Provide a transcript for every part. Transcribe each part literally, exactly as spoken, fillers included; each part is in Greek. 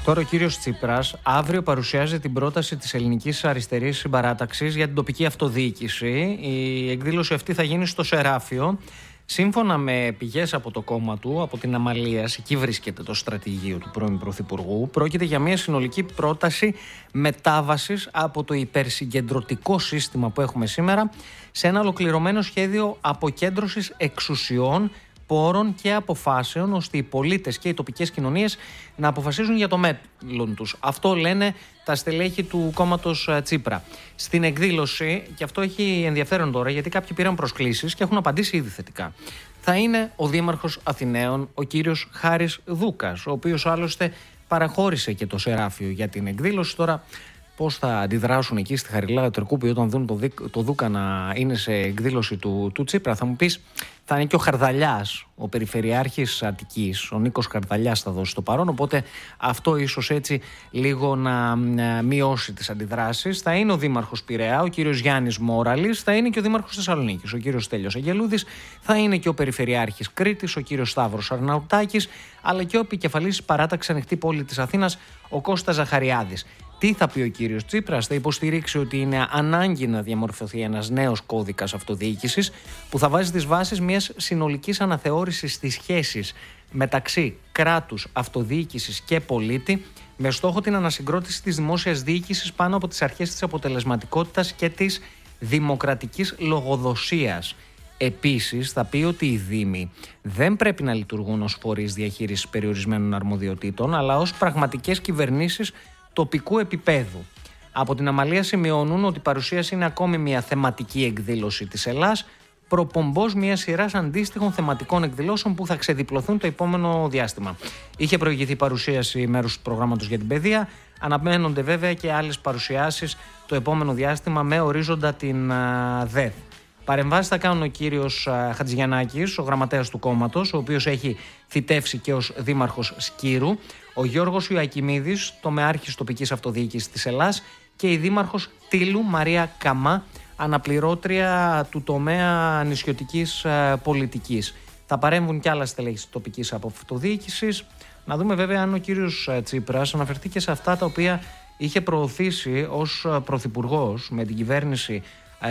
Τώρα ο κύριος Τσίπρας αύριο παρουσιάζει την πρόταση της Ελληνικής Αριστερής Συμπαράταξης για την τοπική αυτοδιοίκηση. Η εκδήλωση αυτή θα γίνει στο Σεράφιο. Σύμφωνα με πηγές από το κόμμα του, από την Αμαλίας, εκεί βρίσκεται το στρατηγείο του πρώην Πρωθυπουργού, πρόκειται για μια συνολική πρόταση μετάβασης από το υπερσυγκεντρωτικό σύστημα που έχουμε σήμερα σε ένα ολοκληρωμένο σχέδιο αποκέντρωσης εξουσιών, πόρων και αποφάσεων, ώστε οι πολίτες και οι τοπικές κοινωνίες να αποφασίζουν για το μέλλον τους. Αυτό λένε τα στελέχη του κόμματος Τσίπρα. Στην εκδήλωση, και αυτό έχει ενδιαφέρον τώρα, γιατί κάποιοι πήραν προσκλήσεις και έχουν απαντήσει ήδη θετικά, θα είναι ο Δήμαρχος Αθηναίων, ο κύριος Χάρης Δούκας, ο οποίος άλλωστε παραχώρησε και το Σεράφιο για την εκδήλωση. Τώρα, πώς θα αντιδράσουν εκεί στη Χαριλάου Τερκούπη όταν δουν το, Δι... το Δούκα να είναι σε εκδήλωση του, του Τσίπρα? Θα μου πεις, θα είναι και ο Χαρδαλιάς, ο Περιφερειάρχης Αττικής, ο Νίκος Χαρδαλιάς θα δώσει το παρόν, οπότε αυτό ίσως έτσι λίγο να μειώσει τις αντιδράσεις. Θα είναι ο Δήμαρχος Πειραιά, ο κύριος Γιάννης Μόραλης, θα είναι και ο Δήμαρχος Θεσσαλονίκης, ο κύριος Στέλιος Αγγελούδης, θα είναι και ο Περιφερειάρχης Κρήτης, ο κύριος Σταύρος Αρναουτάκης, αλλά και ο επικεφαλής παράταξης Ανοιχτή Πόλη της Αθήνας, ο Κώστας Ζαχαριάδης. Τι θα πει ο κύριος Τσίπρας? Θα υποστηρίξει ότι είναι ανάγκη να διαμορφωθεί ένας νέος κώδικας αυτοδιοίκησης που θα βάζει τις βάσεις μιας συνολικής αναθεώρησης στις σχέσεις μεταξύ κράτους, αυτοδιοίκησης και πολίτη, με στόχο την ανασυγκρότηση της δημόσιας διοίκησης πάνω από τις αρχές της αποτελεσματικότητας και της δημοκρατικής λογοδοσίας. Επίσης, θα πει ότι οι Δήμοι δεν πρέπει να λειτουργούν ως φορείς διαχείρισης περιορισμένων αρμοδιοτήτων, αλλά ως πραγματικές κυβερνήσεις τοπικού επίπεδου. Από την Αμαλία σημειώνουν ότι η παρουσίαση είναι ακόμη μια θεματική εκδήλωση της Ελλάς, προπομπός μια σειράς αντίστοιχων θεματικών εκδηλώσεων που θα ξεδιπλωθούν το επόμενο διάστημα. Είχε προηγηθεί παρουσίαση μέρους του προγράμματος για την παιδεία, αναμένονται βέβαια και άλλες παρουσιάσεις το επόμενο διάστημα με ορίζοντα την ΔΕΘ. Παρεμβάσεις θα κάνουν ο κύριος Χατζηγιαννάκης, ο γραμματέας του κόμματος, ο οποίος έχει θητεύσει και ως δήμαρχος Σκύρου, ο Γιώργος Ιωακιμίδης, τομεάρχης τοπικής αυτοδιοίκησης της Ελλάς, και η δήμαρχος Τύλου Μαρία Καμά, αναπληρώτρια του τομέα νησιωτικής πολιτικής. Θα παρέμβουν και άλλα στελέχη της τοπικής αυτοδιοίκησης. Να δούμε βέβαια αν ο κύριος Τσίπρας αναφερθεί και σε αυτά τα οποία είχε προωθήσει ως πρωθυπουργός με την κυβέρνηση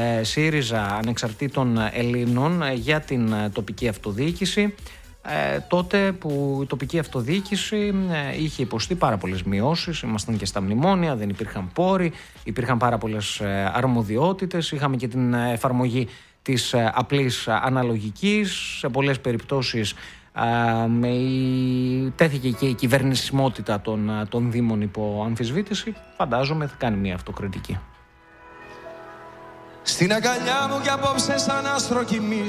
ΣΥΡΙΖΑ Ανεξαρτήτων Ελλήνων για την τοπική αυτοδιοίκηση, ε, τότε που η τοπική αυτοδιοίκηση ε, είχε υποστεί πάρα πολλές μειώσεις. Ήμασταν και στα μνημόνια, δεν υπήρχαν πόροι, υπήρχαν πάρα πολλές ε, αρμοδιότητες, είχαμε και την εφαρμογή της ε, απλής αναλογικής. Σε πολλές περιπτώσεις ε, η, τέθηκε και η κυβερνησιμότητα των, των Δήμων υπό αμφισβήτηση. Φαντάζομαι θα κάνει μια αυτοκριτική. Στην αγκαλιά μου κι απόψε σαν άστρο κοιμής.